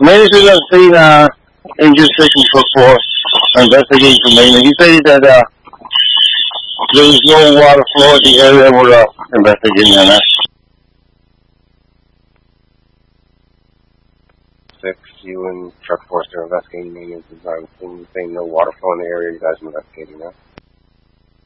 Maintenance is seen engine station for investigation for maintenance. He said that there was no water flow in the area we're investigating on that. 6, you and Truck Force are investigating maintenance design. Saying no water flow in the area. You guys are investigating that.